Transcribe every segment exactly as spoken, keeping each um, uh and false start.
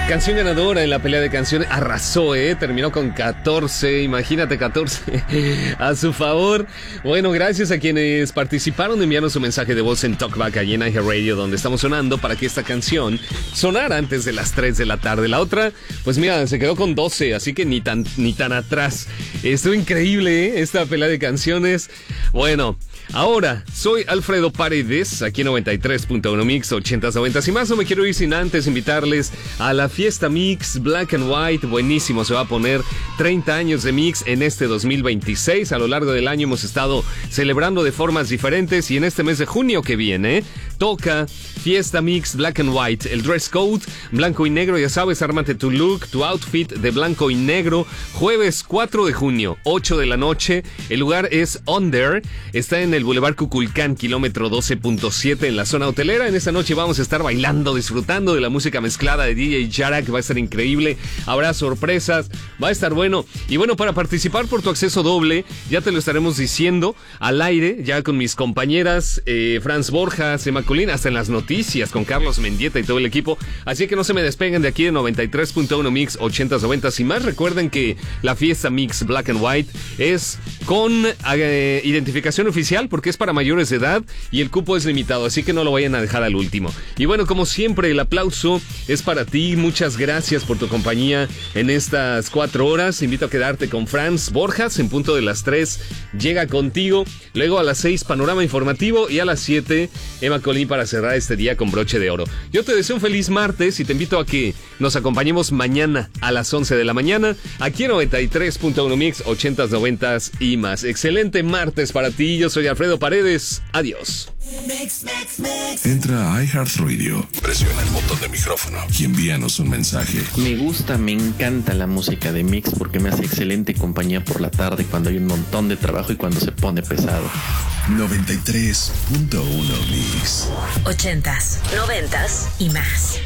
canción ganadora en la pelea de canciones arrasó, ¿eh? Terminó con catorce, imagínate, catorce a su favor. Bueno, gracias a quienes participaron enviando su mensaje de voz en Talkback allí en iHeartRadio, donde estamos sonando para que esta canción sonara antes de las tres de la tarde. La otra, pues mira, se quedó con doce, así que ni tan, ni tan atrás. Estuvo increíble, ¿eh? Esta pelea de canciones. Bueno, ahora, soy Alfredo Paredes, aquí en noventa y tres punto uno Mix, ochentas, noventas y más. No me quiero ir sin antes invitarles a la fiesta Mix Black and White. Buenísimo, se va a poner treinta años de Mix en este dos mil veintiséis. A lo largo del año hemos estado celebrando de formas diferentes y en este mes de junio que viene toca fiesta Mix Black and White. El dress code, blanco y negro, ya sabes, ármate tu look, tu outfit de blanco y negro. Jueves cuatro de junio, ocho de la noche. El lugar es Under, está en el Boulevard Cuculcán, kilómetro doce punto siete en la zona hotelera. En esta noche vamos a estar bailando, disfrutando de la música mezclada de D J Jarak. Va a estar increíble, habrá sorpresas, va a estar bueno. Y bueno, para participar por tu acceso doble, ya te lo estaremos diciendo al aire, ya con mis compañeras eh, Franz Borjas, Emma Colín, hasta en las noticias con Carlos Mendieta y todo el equipo. Así que no se me despeguen de aquí de noventa y tres punto uno Mix, ochentas, noventas y más. Recuerden que la fiesta Mix Black and White es con eh, identificación oficial, porque es para mayores de edad y el cupo es limitado, así que no lo vayan a dejar al último. Y bueno, como siempre, el aplauso es para ti. Muchas gracias por tu compañía en estas cuatro horas. Te invito a quedarte con Franz Borjas en punto de las tres. Llega contigo. Luego a las seis, panorama informativo. Y a las siete, Emma Colín para cerrar este día con broche de oro. Yo te deseo un feliz martes y te invito a que nos acompañemos mañana a las once de la mañana aquí en noventa y tres punto uno Mix, ochentas, noventas y más. Excelente martes para ti. Yo soy Alfredo Paredes. Adiós. Mix, mix, mix. Entra a iHeartRadio, presiona el botón de micrófono y envíanos un mensaje. Me gusta, me encanta la música de Mix porque me hace excelente compañía por la tarde cuando hay un montón de trabajo y cuando se pone pesado. noventa y tres punto uno Mix. Ochentas, noventas y más.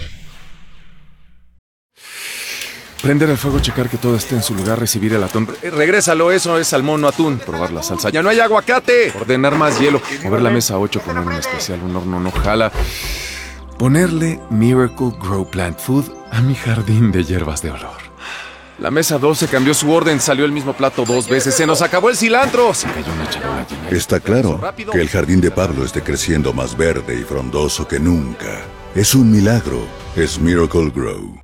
Prender el fuego, checar que todo esté en su lugar, recibir el atún. Eh, regrésalo, eso es salmón, no atún. Probar la salsa. ¡Ya no hay aguacate! Ordenar más hielo. Mover la mesa ocho, poner un especial, un horno no jala. Ponerle Miracle Grow Plant Food a mi jardín de hierbas de olor. La mesa doce cambió su orden, salió el mismo plato dos veces. ¡Se nos acabó el cilantro! Se cayó una charola llena. Está claro que el jardín de Pablo esté creciendo más verde y frondoso que nunca. Es un milagro. Es Miracle Grow.